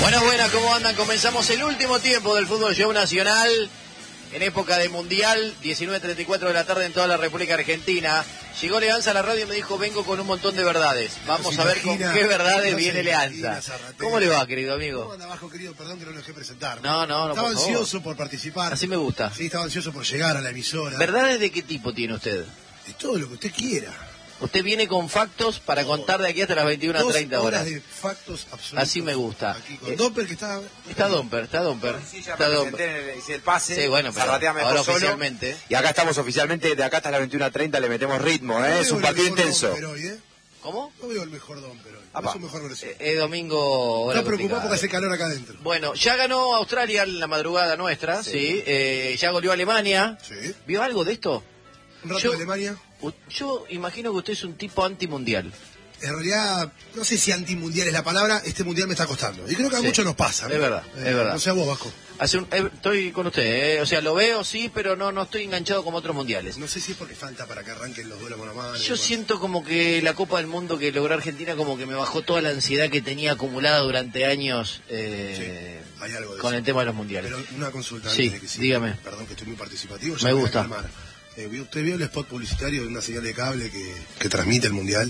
Buenas, ¿cómo andan? Comenzamos el último tiempo del Fútbol Show Nacional en época de Mundial, 19:34 de la tarde en toda la República Argentina. Llegó Leanza a la radio y me dijo, vengo con un montón de verdades. Vamos a ver con qué verdades viene Leanza. ¿Cómo le va, querido amigo? ¿Cómo anda abajo, querido? Perdón que no lo dejé presentar. No, estaba ansioso por participar. Así me gusta. Sí, estaba ansioso por llegar a la emisora. ¿Verdades de qué tipo tiene usted? De todo lo que usted quiera. Usted viene con factos para contar de aquí hasta las 21:30 horas. De factos absolutos. Así me gusta. Aquí con Domper, que está... Está Domper. Sí, ya me presenté, hice el pase. Sí, bueno, pero ahora oficialmente. Y acá estamos oficialmente, de acá hasta las 21:30 le metemos ritmo, ¿eh? Es un partido intenso. Hoy, ¿Cómo? No veo el mejor Domper hoy. No es su mejor versión. Es domingo... Está preocupado porque hace calor acá adentro. Bueno, ya ganó Australia en la madrugada nuestra, sí. Ya goleó Alemania. Sí. ¿Vio algo de esto? Un rato de Alemania. Yo imagino que usted es un tipo antimundial. En realidad, no sé si antimundial es la palabra, este mundial me está costando. Y creo que a muchos nos pasa. Es verdad, es verdad. No sé a vos, Vasco. Estoy con usted, o sea, lo veo, sí, pero no estoy enganchado como otros mundiales. No sé si es porque falta para que arranquen los duelos mano a mano. Yo siento como que la Copa del Mundo que logró Argentina como que me bajó toda la ansiedad que tenía acumulada durante años sí, hay algo de con eso. El tema de los mundiales. Pero una consulta. Sí, dígame. Perdón que estoy muy participativo. Me gusta. ¿Usted vio el spot publicitario de una señal de cable que transmite el mundial?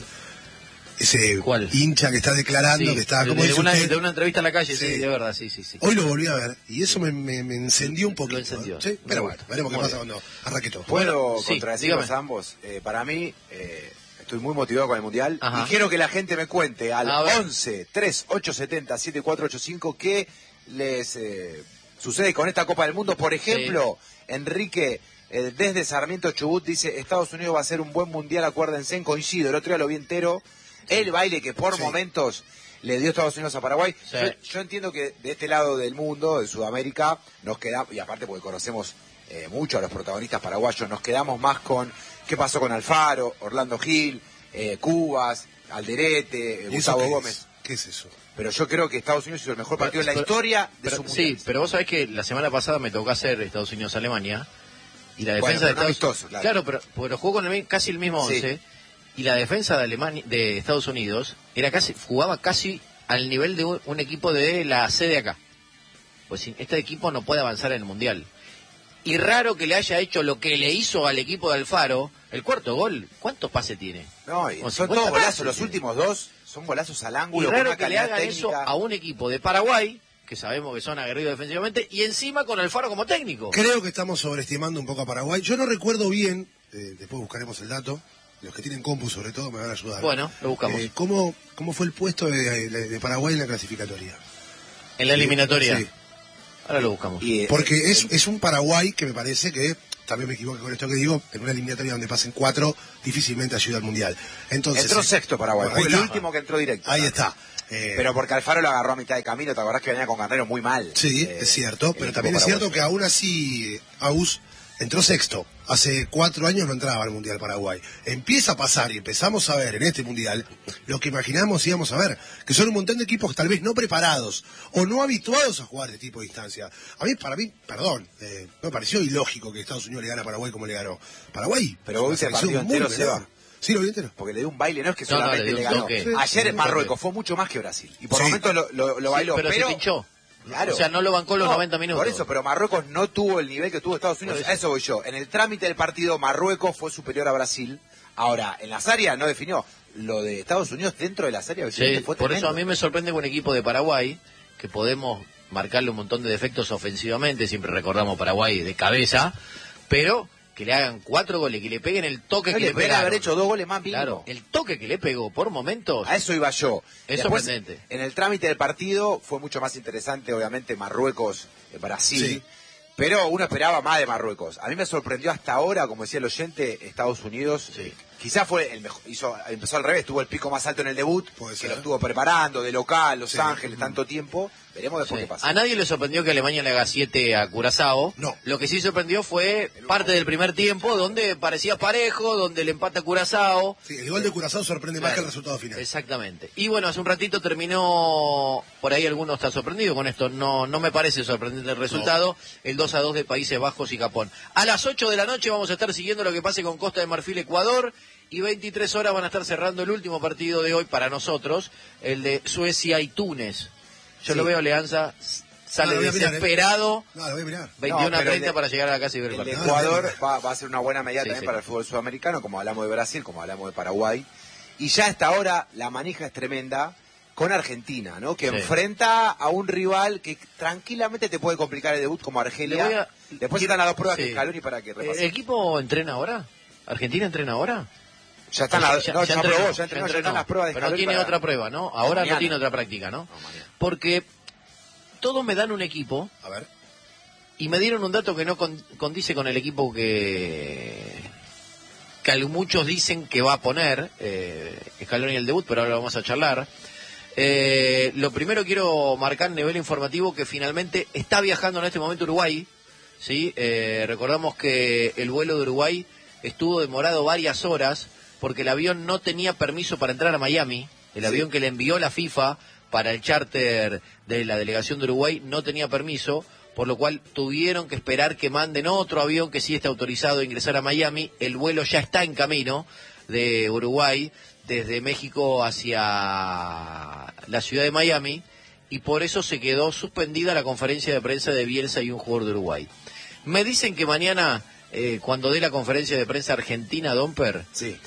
Ese ¿Cuál? Hincha que está declarando, sí, que está... de una entrevista en la calle, sí, de verdad, sí. Hoy lo volví a ver y eso me encendió un poquito. Lo encendió. ¿Sí? Pero bueno, veremos qué pasa cuando arranque todo. ¿Puedo sí, contradecirlos a ambos? Para mí, estoy muy motivado con el Mundial. Ajá. Y quiero que la gente me cuente al 11 3870 7485 qué les sucede con esta Copa del Mundo. Por ejemplo, Enrique... desde Sarmiento Chubut dice, Estados Unidos va a ser un buen mundial, acuérdense, coincido, el otro día lo vi entero, el baile que por momentos le dio Estados Unidos a Paraguay. Sí. Yo entiendo que de este lado del mundo, de Sudamérica, nos quedamos, y aparte porque conocemos mucho a los protagonistas paraguayos, nos quedamos más con qué pasó con Alfaro, Orlando Gil, Cubas, Alderete, Gustavo Gómez. ¿Qué es eso? Pero yo creo que Estados Unidos hizo el mejor partido en la historia de su mundial. Sí, pero vos sabés que la semana pasada me tocó hacer Estados Unidos-Alemania. Y la defensa de Estados Unidos, claro, pero jugó con casi el mismo 11, y la defensa de Estados Unidos jugaba casi al nivel de un equipo de la C de acá. Pues este equipo no puede avanzar en el Mundial. Y raro que le haya hecho lo que le hizo al equipo de Alfaro, el cuarto gol, ¿cuántos pases tiene? No, son todos golazos, los últimos dos son golazos al ángulo. Y raro con una que le hagan técnica. eso a un equipo de Paraguay, que sabemos que son aguerridos defensivamente, y encima con Alfaro como técnico. Creo que estamos sobreestimando un poco a Paraguay. Yo no recuerdo bien, después buscaremos el dato, los que tienen compu sobre todo me van a ayudar. Bueno, lo buscamos. ¿Cómo fue el puesto de Paraguay en la clasificatoria? En la eliminatoria. Sí. Ahora lo buscamos. Porque es un Paraguay que me parece que, también me equivoco con esto que digo, en una eliminatoria donde pasen 4, difícilmente ayuda al Mundial. Entonces, entró sexto Paraguay, bueno, fue el último que entró directo. Ahí está. Pero porque Alfaro lo agarró a mitad de camino, ¿te acordás que venía con Garnero muy mal? Sí, es cierto, pero también es cierto que aún así AUS entró sexto. Hace 4 años no entraba al Mundial Paraguay. Empieza a pasar y empezamos a ver en este Mundial lo que imaginábamos íbamos a ver, que son un montón de equipos tal vez no preparados o no habituados a jugar este tipo de instancia. Para mí, perdón, me pareció ilógico que Estados Unidos le gane a Paraguay como le ganó. Paraguay, pero vos viste el partido entero, Seba. Sí, lo vi entero. Porque le dio un baile, no es que solamente le ganó. Sí, ayer en Marruecos fue mucho más que Brasil. Y por momentos lo bailó, pero se pinchó. Claro. O sea, no lo bancó los 90 minutos. Por eso, pero Marruecos no tuvo el nivel que tuvo Estados Unidos. A eso voy yo. En el trámite del partido, Marruecos fue superior a Brasil. Ahora, en las áreas no definió. Lo de Estados Unidos dentro de las áreas fue por tremendo. eso a mí me sorprende que un equipo de Paraguay, que podemos marcarle un montón de defectos ofensivamente, siempre recordamos Paraguay de cabeza, pero que le hagan 4 goles, que le peguen el toque que le pegaron. Haber hecho 2 goles más mínimo. Claro, el toque que le pegó por momentos. A eso iba yo. Es Después, sorprendente. En el trámite del partido fue mucho más interesante, obviamente, Marruecos-Brasil. Sí. Pero uno esperaba más de Marruecos. A mí me sorprendió hasta ahora, como decía el oyente, Estados Unidos. Sí. Quizás fue el mejor, empezó al revés, tuvo el pico más alto en el debut, Puede que ser. lo estuvo preparando, de local, Los Ángeles, tanto tiempo. Veremos después Sí. qué pasa. A nadie le sorprendió que Alemania le haga 7 a Curazao. No. Lo que sí sorprendió fue parte del primer tiempo, donde parecía parejo, donde le empata Curazao. Sí, el gol de Curazao sorprende más que el resultado final. Exactamente. Y bueno, hace un ratito terminó, por ahí alguno está sorprendido con esto, no me parece sorprendente el resultado, el 2-2 de Países Bajos y Japón. A las 8 de la noche vamos a estar siguiendo lo que pase con Costa de Marfil, Ecuador, y 23 horas van a estar cerrando el último partido de hoy para nosotros, el de Suecia y Túnez. Yo lo veo a Leanza, sale desesperado. No, lo voy a mirar. 21-30 para llegar a la casa y ver el partido. El Ecuador va a ser una buena medida también para el fútbol sudamericano, como hablamos de Brasil, como hablamos de Paraguay. Y ya hasta ahora la manija es tremenda con Argentina, ¿no? Que enfrenta a un rival que tranquilamente te puede complicar el debut, como Argelia. Después están las dos pruebas de Scaloni para que repase. ¿El equipo entrena ahora? ¿Argentina entrena ahora? Ya están ya están las pruebas de Scaloni. Pero no tiene otra prueba, ¿no? Ahora no tiene otra práctica, ¿no? Porque todos me dan un equipo. A ver. Y me dieron un dato que no condice con el equipo que muchos dicen que va a poner Scaloni en el debut, pero ahora lo vamos a charlar. Lo primero quiero marcar a nivel informativo que finalmente está viajando en este momento Uruguay, ¿sí? Recordamos que el vuelo de Uruguay estuvo demorado varias horas porque el avión no tenía permiso para entrar a Miami. El avión que le envió la FIFA para el charter de la delegación de Uruguay no tenía permiso, por lo cual tuvieron que esperar que manden otro avión que sí está autorizado a ingresar a Miami. El vuelo ya está en camino de Uruguay desde México hacia la ciudad de Miami, y por eso se quedó suspendida la conferencia de prensa de Bielsa y un jugador de Uruguay. Me dicen que mañana, cuando dé la conferencia de prensa argentina, Domper,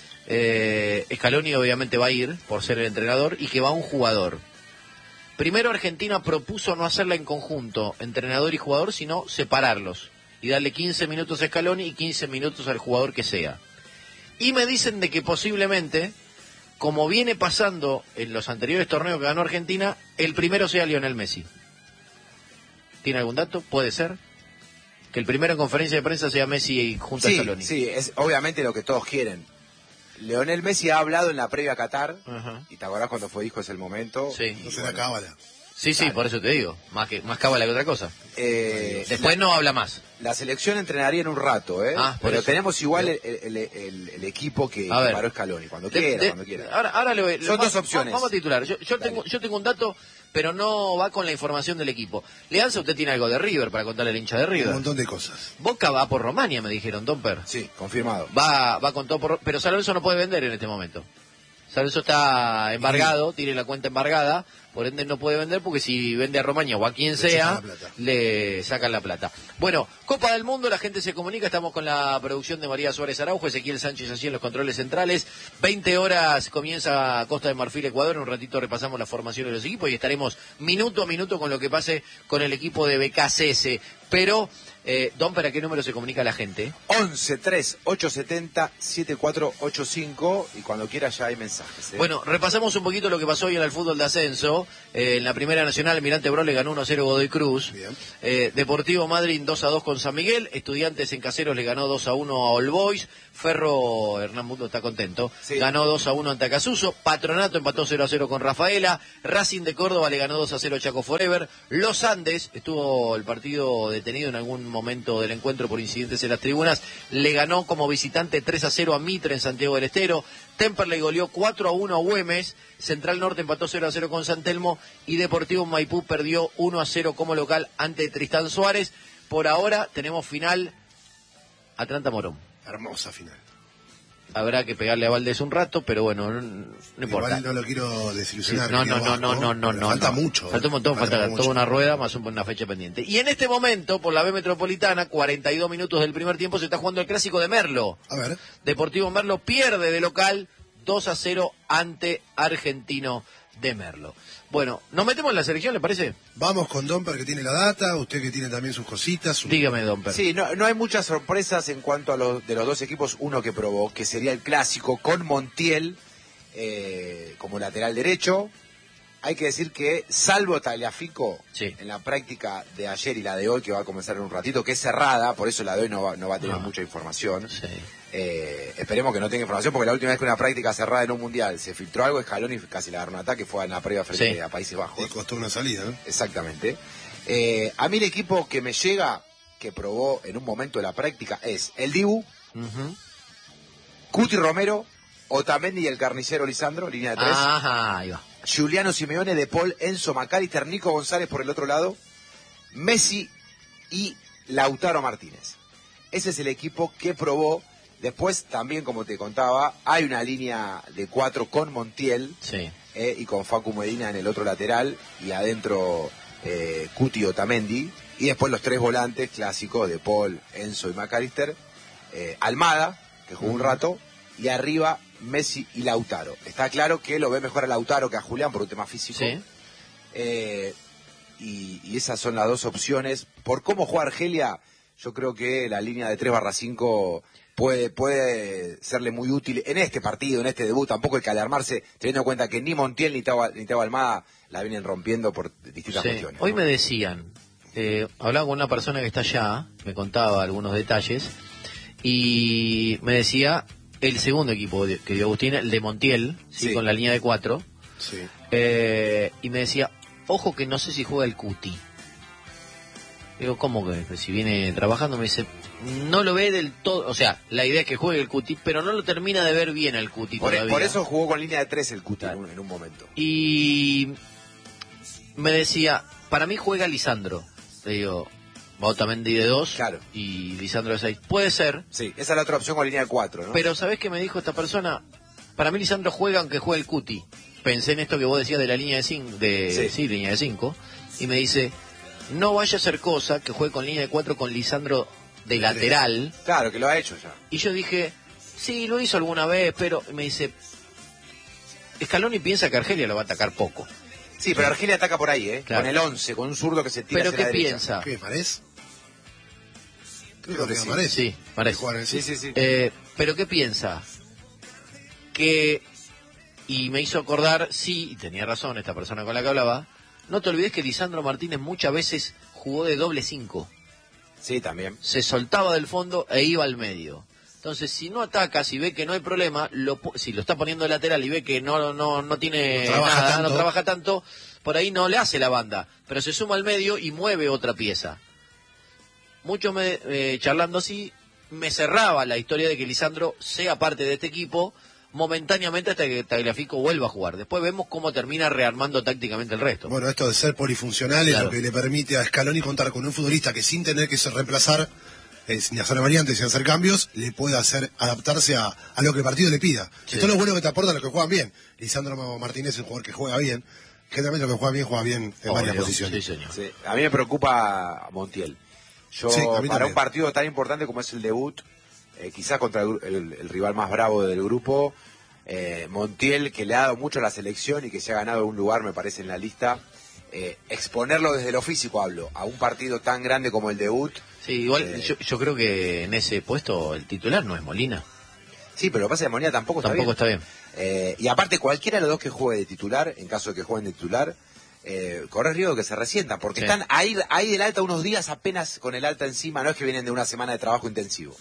Scaloni obviamente va a ir por ser el entrenador y que va un jugador. Primero Argentina propuso no hacerla en conjunto, entrenador y jugador, sino separarlos y darle 15 minutos a Scaloni y 15 minutos al jugador que sea. Y me dicen de que posiblemente, como viene pasando en los anteriores torneos que ganó Argentina, el primero sea Lionel Messi. ¿Tiene algún dato? ¿Puede ser? Que el primero en conferencia de prensa sea Messi junto a Scaloni. Sí, es obviamente lo que todos quieren. Lionel Messi ha hablado en la previa a Qatar, y te acordás cuando fue dijo es el momento. Sí. No será cábala. Sí, por eso te digo, más cábala que otra cosa. Después no habla más. La selección entrenaría en un rato, pero eso. Tenemos igual el equipo que paró Scaloni, cuando quiera. Ahora son dos opciones. Vamos a titular. Yo tengo un dato, pero no va con la información del equipo. Leanza, usted tiene algo de River para contarle al hincha de River. Un montón de cosas. Boca va por Romania, me dijeron, Domper. Sí, confirmado. Va con todo pero San Lorenzo no puede vender en este momento. San Lorenzo está embargado, tiene la cuenta embargada, por ende no puede vender porque si vende a Romaña o a quien sea, le sacan la plata. Bueno, Copa del Mundo, la gente se comunica, estamos con la producción de María Suárez Araujo, Ezequiel Sánchez allí en los controles centrales. 20 horas comienza Costa de Marfil, Ecuador, un ratito repasamos la formación de los equipos y estaremos minuto a minuto con lo que pase con el equipo de BKCS. Pero, Don, ¿para qué número se comunica la gente? 11-3-870-7485 y cuando quiera ya hay mensajes. Bueno, repasamos un poquito lo que pasó hoy en el fútbol de ascenso. En la Primera Nacional, Almirante Brown le ganó 1-0 Godoy Cruz. Deportivo Madryn 2-2 con San Miguel. Estudiantes en Caseros le ganó 2-1 a All Boys. Ferro, Hernán Mundo está contento, ganó 2-1 ante Acasuso. Patronato empató 0-0 con Rafaela. Racing de Córdoba le ganó 2-0 a Chaco Forever. Los Andes, estuvo el partido detenido en algún momento del encuentro por incidentes en las tribunas, le ganó como visitante 3-0 a Mitre en Santiago del Estero. Temperley goleó 4-1 a Güemes. Central Norte empató 0-0 con San Telmo y Deportivo Maipú perdió 1-0 como local ante Tristán Suárez. Por ahora tenemos final Atlanta Morón. Hermosa final. Habrá que pegarle a Valdés un rato, pero bueno, no importa. Igual no lo quiero desilusionar. No. Falta mucho. Falta un montón, falta toda una rueda más una fecha pendiente. Y en este momento, por la B Metropolitana, 42 minutos del primer tiempo, se está jugando el clásico de Merlo. A ver. Deportivo Merlo pierde de local 2-0 ante Argentino de Merlo. Bueno, ¿nos metemos en la selección, le parece? Vamos con Domper, que tiene la data, usted que tiene también sus cositas. Dígame, Domper. Sí, no hay muchas sorpresas en cuanto a de los dos equipos. Uno que probó, que sería el clásico, con Montiel como lateral derecho. Hay que decir que, salvo Tagliafico, en la práctica de ayer y la de hoy, que va a comenzar en un ratito, que es cerrada, por eso la de hoy no va a tener mucha información. Esperemos que no tenga información, porque la última vez que una práctica cerrada en un mundial se filtró algo, Scaloni casi le agarró un ataque, fue en la previa frente a Países Bajos. Le costó una salida, ¿no? Exactamente. A mí el equipo que me llega, que probó en un momento de la práctica, es el Dibu, Cuti Romero, Otamendi y el carnicero Lisandro, línea de 3. Ajá, ahí va. Giuliano Simeone, De Paul, Enzo McAllister, Nico González por el otro lado, Messi y Lautaro Martínez. Ese es el equipo que probó. Después también, como te contaba, hay una línea de 4 con Montiel, y con Facu Medina en el otro lateral, y adentro Cuti Otamendi, y después los 3 volantes clásicos de Paul, Enzo y McAllister, Almada, que jugó un rato, y arriba Messi y Lautaro. Está claro que lo ve mejor a Lautaro que a Julián por un tema físico. Sí. Y esas son las 2 opciones. Por cómo juega Argelia, yo creo que la línea de 3/5 puede serle muy útil en este partido, en este debut. Tampoco hay que alarmarse, teniendo en cuenta que ni Montiel ni Teo Almada la vienen rompiendo por distintas cuestiones. Hoy ¿no? me decían, hablaba con una persona que está allá, me contaba algunos detalles, y me decía el segundo equipo que dio Agustín, el de Montiel, ¿sí? Con la línea de 4, sí. Y me decía, ojo que no sé si juega el Cuti. Digo, ¿cómo que? Si viene trabajando, me dice, no lo ve del todo, o sea, la idea es que juegue el Cuti, pero no lo termina de ver bien al Cuti todavía. Por eso jugó con línea de 3 el Cuti en un momento. Y me decía, para mí juega Lisandro. Le digo, Otamendi de 2, claro, y Lisandro de 6. Puede ser. Sí, esa es la otra opción con línea de 4, ¿no? Pero ¿sabés qué me dijo esta persona? Para mí Lisandro juega aunque juegue el Cuti. Pensé en esto que vos decías de la línea de 5, línea de 5, y me dice, no vaya a ser cosa que juegue con línea de 4 con Lisandro de lateral. Claro, que lo ha hecho ya. Y yo dije, sí, lo hizo alguna vez, pero me dice, Scaloni piensa que Argelia lo va a atacar poco. Sí, pero Argelia ataca por ahí, claro, con el 11, con un zurdo que se tira ¿pero hacia qué la piensa? ¿Qué, Marés? Creo que sí. Marés. Sí, Marés. Sí. ¿Pero qué piensa? Que, y me hizo acordar, sí, y tenía razón esta persona con la que hablaba, no te olvides que Lisandro Martínez muchas veces jugó de doble 5. Sí, también. Se soltaba del fondo e iba al medio. Entonces, si no ataca, si ve que no hay problema, si lo está poniendo de lateral y ve que no tiene nada, no trabaja tanto, por ahí no le hace la banda, pero se suma al medio y mueve otra pieza. Mucho charlando así, me cerraba la historia de que Lisandro sea parte de este equipo momentáneamente hasta que Tagliafico vuelva a jugar. Después vemos cómo termina rearmando tácticamente el resto. Bueno, esto de ser polifuncional es lo que le permite a Scaloni contar con un futbolista que sin tener que reemplazar, ni hacer variantes, ni hacer cambios, le puede hacer adaptarse a lo que el partido le pida. Sí. Esto es lo bueno que te aporta a los que juegan bien. Lisandro Martínez es un jugador que juega bien. Generalmente los que juega bien en varias posiciones. Sí, señor. Sí. A mí me preocupa Montiel. Para un partido tan importante como es el debut, quizás contra el rival más bravo del grupo, Montiel, que le ha dado mucho a la selección y que se ha ganado un lugar, me parece, en la lista, exponerlo desde lo físico, hablo, a un partido tan grande como el debut. Sí, igual yo creo que en ese puesto el titular no es Molina. Sí, pero lo que pasa es que Molina tampoco está bien. Y aparte, cualquiera de los dos que juegue de titular, en caso de que jueguen de titular, corre riesgo de que se resientan, porque están ahí del alta unos días apenas con el alta encima, no es que vienen de una semana de trabajo intensivo.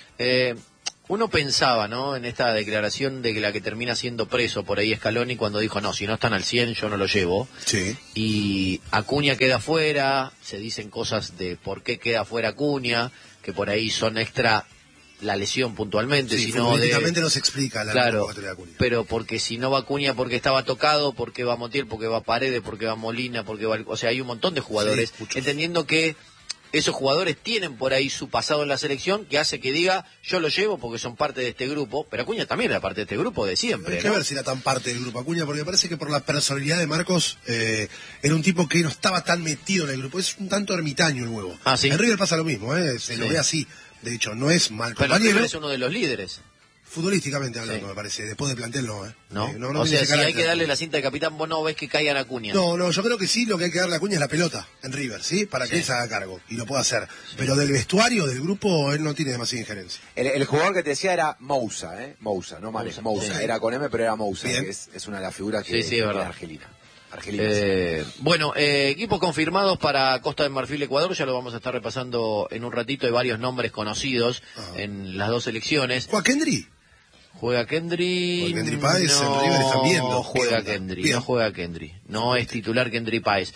Uno pensaba, ¿no?, en esta declaración de que la que termina siendo preso por ahí Scaloni cuando dijo, no, si no están al 100 yo no lo llevo. Sí. Y Acuña queda fuera, se dicen cosas de por qué queda fuera Acuña, que por ahí son extra la lesión puntualmente, sí, sino políticamente no se explica la convocatoria de Acuña. Pero porque si no va Acuña porque estaba tocado, porque va Montiel, porque va Paredes, porque va Molina, porque va... O sea, hay un montón de jugadores, entendiendo que esos jugadores tienen por ahí su pasado en la selección que hace que diga, yo lo llevo porque son parte de este grupo, pero Acuña también era parte de este grupo de siempre. Hay que ver si era tan parte del grupo Acuña, porque me parece que por la personalidad de Marcos era un tipo que no estaba tan metido en el grupo, es un tanto ermitaño el huevo. Ah, ¿sí? En River pasa lo mismo, se lo ve así, de hecho, no es mal compañero. Pero River es uno de los líderes. Futbolísticamente hablando, me parece. Después de plantel, no. ¿No? O sea, si hay que darle la cinta de capitán, vos no ves que caigan a Acuña. No, yo creo que sí, lo que hay que darle a Acuña es la pelota en River, ¿sí? Para que él se haga cargo y lo pueda hacer. Sí. Pero del vestuario, del grupo, él no tiene demasiada injerencia. El jugador que te decía era Moussa, Moussa, no Mares, Moussa. Sí. Era con M, pero era Moussa, que es una de las figuras que es argelina. Bueno, equipos confirmados para Costa de Marfil, Ecuador, ya lo vamos a estar repasando en un ratito. Hay varios nombres conocidos en las dos selecciones. ¿Juega Kendry? Juega Kendry. Kendry Páez en River están viendo. No juega Kendry. No es titular Kendry Páez.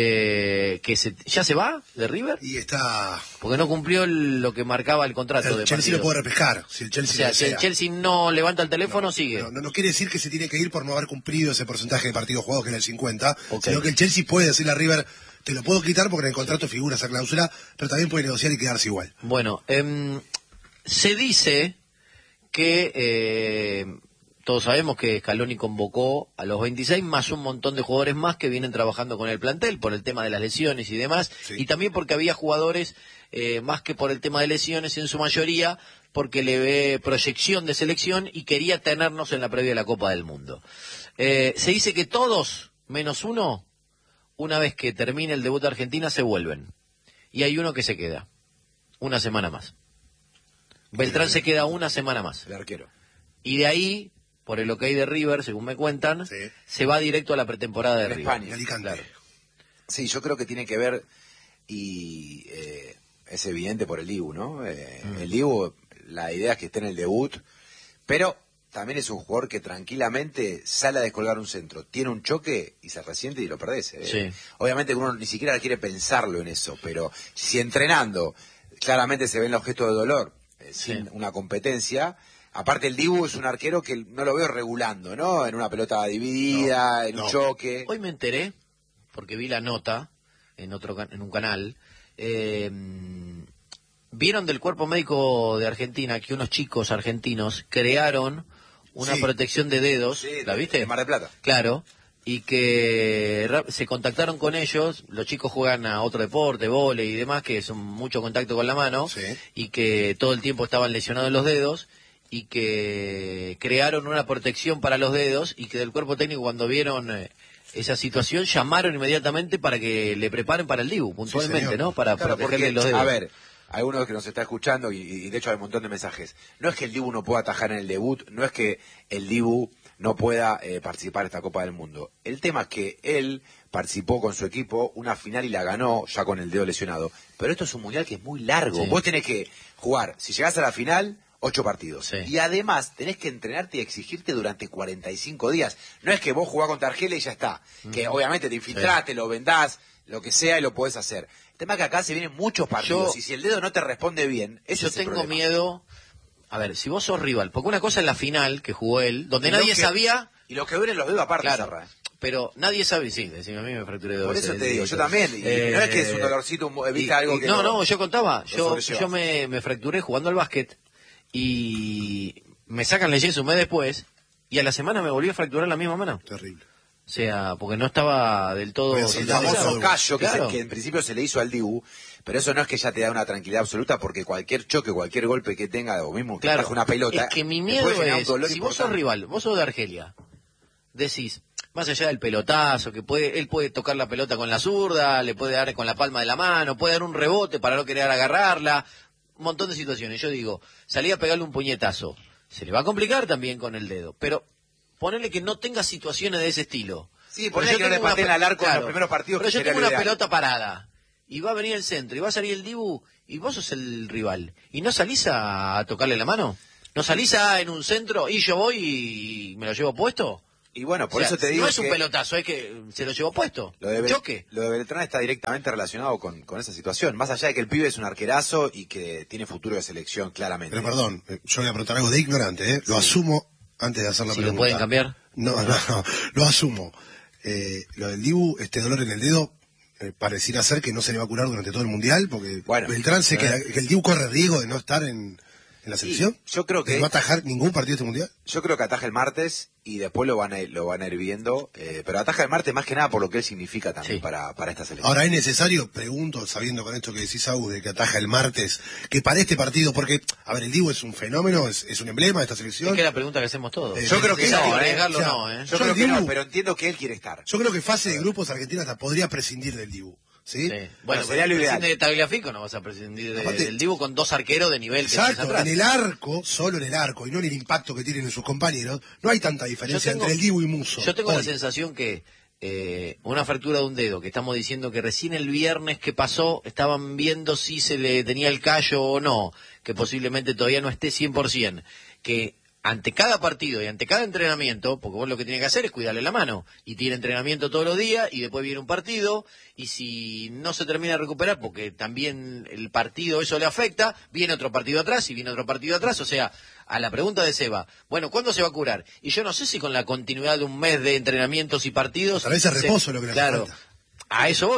¿Ya se va de River? Y está. Porque no cumplió lo que marcaba el contrato de Chelsea partido. lo puede repescar. Si el Chelsea si el Chelsea no levanta el teléfono, sigue. No quiere decir que se tiene que ir por no haber cumplido ese porcentaje de partidos jugados, que era el 50. Sino que el Chelsea puede decirle a River, te lo puedo quitar porque en el contrato figura esa cláusula, pero también puede negociar y quedarse igual. Bueno, se dice que todos sabemos que Scaloni convocó a los 26 más un montón de jugadores más que vienen trabajando con el plantel por el tema de las lesiones y demás, sí. Y también porque había jugadores más que por el tema de lesiones en su mayoría, porque le ve proyección de selección y quería tenernos en la previa de la Copa del Mundo. Se dice que todos, menos uno, una vez que termine el debut de Argentina, se vuelven. Y hay uno que se queda una semana más. Beltrán se queda una semana más. El arquero. Y de ahí, por el ok de River, según me cuentan, sí. Se va directo a la pretemporada de en River. España. Alicante. Claro. Sí, yo creo que tiene que ver, y es evidente por el Dibu, ¿no? El Dibu, la idea es que esté en el debut, pero también es un jugador que tranquilamente sale a descolgar un centro, tiene un choque y se resiente y lo perdés. Sí. Obviamente uno ni siquiera quiere pensarlo en eso, pero si entrenando claramente se ven los gestos de dolor, sin una competencia. Aparte el Dibu es un arquero que no lo veo regulando, ¿no? En una pelota dividida, un choque. Hoy me enteré, porque vi la nota en un canal, vieron del cuerpo médico de Argentina que unos chicos argentinos crearon una protección de dedos, ¿la viste? De Mar del Plata. Claro, y que se contactaron con ellos, los chicos juegan a otro deporte, vóley y demás, que son mucho contacto con la mano, y que todo el tiempo estaban lesionados los dedos, y que crearon una protección para los dedos, y que del cuerpo técnico cuando vieron esa situación llamaron inmediatamente para que le preparen para el Dibu, puntualmente, ¿no? Para protegerle los dedos. A ver, hay uno que nos está escuchando y de hecho hay un montón de mensajes. No es que el Dibu no pueda atajar en el debut, no es que el Dibu no pueda participar en esta Copa del Mundo. El tema es que él participó con su equipo una final y la ganó ya con el dedo lesionado. Pero esto es un mundial que es muy largo. Vos tenés que jugar, si llegás a la final, 8 partidos. Sí. Y además tenés que entrenarte y exigirte durante 45 días. No es que vos jugás contra Argelia y ya está. Que obviamente te infiltraste, lo vendás, lo que sea y lo podés hacer. El tema es que acá se vienen muchos partidos y si el dedo no te responde bien, ese es el problema. Yo tengo miedo. A ver, si vos sos rival, porque una cosa es la final que jugó él, donde nadie sabía... Y los que duelen los dedos aparte, claro, Sarra. Pero nadie sabe, sí, decime, a mí me fracturé dos veces. Por eso te digo, yo también. Y no es que es un dolorcito, viste algo que... No, yo contaba. Yo me fracturé jugando al básquet y me sacan la yeso un mes después y a la semana me volví a fracturar la misma mano. Terrible. O sea, porque no estaba del todo... El famoso callo claro. que en principio se le hizo al Dibu, pero eso no es que ya te da una tranquilidad absoluta, porque cualquier choque, cualquier golpe que tenga, o mismo que claro, una pelota... Es que mi miedo es, si vos sos rival, vos sos de Argelia, decís, más allá del pelotazo, que él puede tocar la pelota con la zurda, le puede dar con la palma de la mano, puede dar un rebote para no querer agarrarla, un montón de situaciones. Yo digo, salí a pegarle un puñetazo, se le va a complicar también con el dedo, pero ponerle que no tenga situaciones de ese estilo. Sí, ponerle que no le pateen al arco en los primeros partidos. Pero yo tengo una pelota parada, y va a venir el centro, y va a salir el Dibu, y vos sos el rival, y no salís a tocarle la mano, no salís en un centro, y yo voy y me lo llevo puesto. Y bueno, por eso te digo no es un pelotazo, es que se lo llevó puesto. Choque. Lo de Beltrán está directamente relacionado con esa situación. Más allá de que el pibe es un arquerazo y que tiene futuro de selección, claramente. Pero perdón, yo voy a preguntar algo de ignorante, ¿eh? Lo asumo antes de hacer la pregunta. ¿Lo pueden cambiar? No, lo asumo. Lo del Dibu, este dolor en el dedo, pareciera ser que no se le va a curar durante todo el Mundial, porque Beltrán que el Dibu corre riesgo de no estar en la selección. Yo creo que no va a atajar ningún partido de este Mundial. Yo creo que ataja el martes y después lo van a ir viendo, pero ataja el martes más que nada por lo que él significa también para esta selección. Ahora, ¿es necesario, pregunto, sabiendo con esto que decís, Agus, de que ataja el martes, que para este partido, porque, a ver, el Dibu es un fenómeno, es un emblema de esta selección? Es que es la pregunta que hacemos todos. Yo creo que no, arriesgarlo Yo creo que no, pero entiendo que él quiere estar. Yo creo que fase de grupos Argentina hasta podría prescindir del Dibu. ¿Sí? Bueno, sería lo ideal. De Tagliafico no vas a prescindir del Dibu con dos arqueros de nivel. Exacto, que en el arco, solo en el arco, y no en el impacto que tienen sus compañeros, no hay tanta diferencia entre el Dibu y Musso. Yo tengo la sensación que una fractura de un dedo, que estamos diciendo que recién el viernes que pasó estaban viendo si se le tenía el callo o no, que posiblemente todavía no esté 100%, que ante cada partido y ante cada entrenamiento, porque vos lo que tenés que hacer es cuidarle la mano, y tiene entrenamiento todos los días, y después viene un partido, y si no se termina de recuperar, porque también el partido eso le afecta, viene otro partido atrás, y viene otro partido atrás, o sea, a la pregunta de Seba, bueno, ¿cuándo se va a curar? Y yo no sé si con la continuidad de un mes de entrenamientos y partidos... A veces reposo lo que le claro, falta. A eso voy.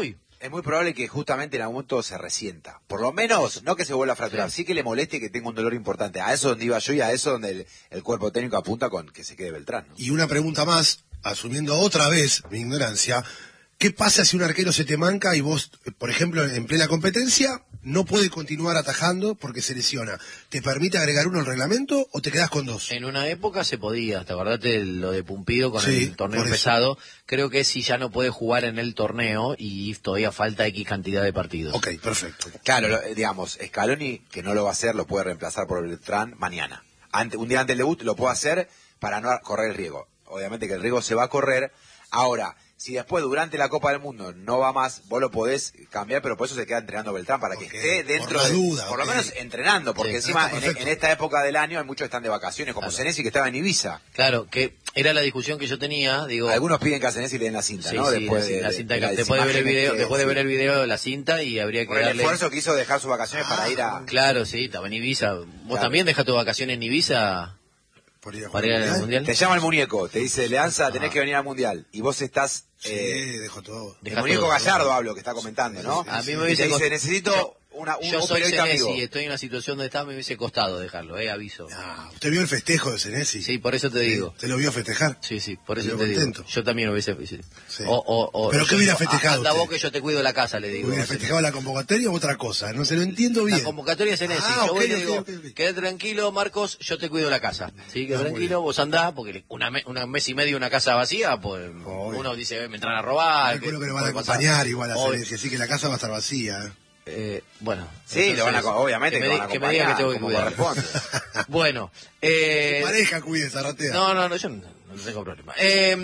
Es muy probable que justamente en algún momento se resienta. Por lo menos, no que se vuelva a fracturar, sí que le moleste y que tenga un dolor importante. A eso donde iba yo y a eso donde el cuerpo técnico apunta con que se quede Beltrán, ¿no? Y una pregunta más, asumiendo otra vez mi ignorancia, ¿qué pasa si un arquero se te manca y vos, por ejemplo, en plena competencia, no puede continuar atajando porque se lesiona? ¿Te permite agregar uno al reglamento o te quedás con dos? En una época se podía, ¿te acordás de lo de Pumpido con el torneo pesado? Creo que si ya no puede jugar en el torneo y todavía falta X cantidad de partidos. Ok, perfecto. Claro, digamos, Scaloni, que no lo va a hacer, lo puede reemplazar por Beltrán mañana. Un día antes del debut lo puede hacer para no correr el riesgo. Obviamente que el riesgo se va a correr. Ahora, si después durante la Copa del Mundo no va más, vos lo podés cambiar, pero por eso se queda entrenando Beltrán, para que esté dentro por la duda, por lo menos entrenando, porque encima en esta época del año hay muchos que están de vacaciones, como Senesi, que estaba en Ibiza. Claro, que era la discusión que yo tenía, digo... Algunos piden que a Senesi le den la cinta, ¿no? Después la cinta, después de ver el video, después de ver el video, la cinta, y habría que por el esfuerzo que hizo dejar sus vacaciones para ir a... Claro, sí, estaba en Ibiza. ¿Vos también dejas tus vacaciones en Ibiza? ¿Para ir al Mundial? Te llama el muñeco, te dice, Leanza, tenés que venir al Mundial. Y vos estás... dejo todo. El muñeco Gallardo hablo, que está comentando, ¿no? A mí me hubiese... dice, necesito yo soy periodista Senesi, amigo. estoy en una situación donde está, me hubiese costado dejarlo, aviso. ¿Usted vio el festejo de Senesi? Sí, por eso te digo. ¿Te lo vio festejar? Sí, por eso te digo. Yo también lo hubiese... Sí. ¿Pero qué hubiera festejado anda vos que yo te cuido la casa, le digo. ¿Hubiera festejado la convocatoria o otra cosa? No se lo entiendo bien. La convocatoria es Senesi. Yo voy y le digo, quedé tranquilo, Marcos, yo te cuido la casa. Sí, quedé tranquilo, vos andás, porque un mes y medio una casa vacía, pues uno dice, me entran a robar. Creo que lo van a acompañar igual a Senesi, así que la casa va a estar vacía. Bueno, sí, entonces, lo van a, obviamente que me diga que tengo que cuidar. Bueno, pareja cuide, Zaratea. No, yo no tengo problema.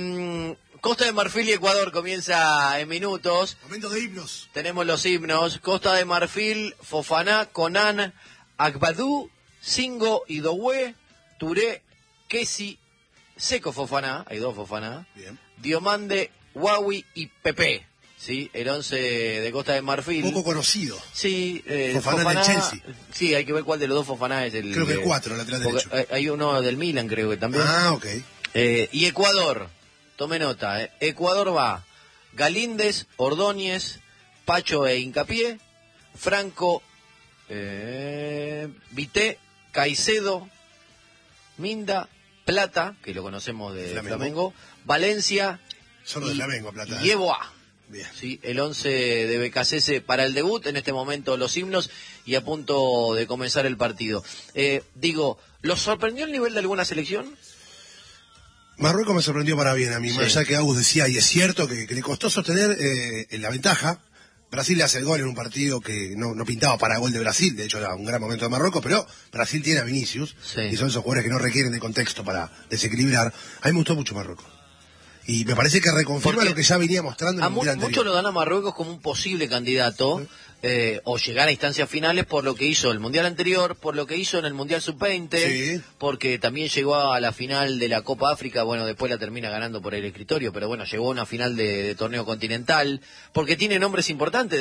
Costa de Marfil y Ecuador comienza en minutos. Momento de himnos. Tenemos los himnos. Costa de Marfil, Fofaná, Conan, Agbadú, Singo, Idoué, Touré, Kessi, Seco Fofaná, hay dos Fofaná. Bien. Diomande, Huawei y Pepe. Sí, el 11 de Costa de Marfil. Poco conocido. Sí, Fofaná del Chelsea. Sí, hay que ver cuál de los dos Fofaná es el... Creo que el 4, lateral derecho. Hay uno del Milan, creo que también. Ok. Y Ecuador, tome nota, Ecuador va Galíndez, Ordóñez, Pacho e Hincapié, Franco, Vité, Caicedo, Minda, Plata, que lo conocemos de Flamengo, Valencia, solo de Flamengo, Plata. Y Yeboah. Bien. Sí, el 11 de BKCS para el debut, en este momento los himnos y a punto de comenzar el partido. ¿Los sorprendió el nivel de alguna selección? Marruecos me sorprendió para bien a mí, más allá que Agus decía, y es cierto que le costó sostener la ventaja. Brasil le hace el gol en un partido que no pintaba para gol de Brasil, de hecho era un gran momento de Marruecos, pero Brasil tiene a Vinicius, y son esos jugadores que no requieren de contexto para desequilibrar. A mí me gustó mucho Marruecos. Y me parece que reconfirma lo que ya venía mostrando en el Mundial anterior. Muchos lo dan a Marruecos como un posible candidato, o llegar a instancias finales por lo que hizo el Mundial anterior, por lo que hizo en el Mundial Sub-20, porque también llegó a la final de la Copa África, bueno, después la termina ganando por el escritorio, pero bueno, llegó a una final de torneo continental, porque tiene nombres importantes.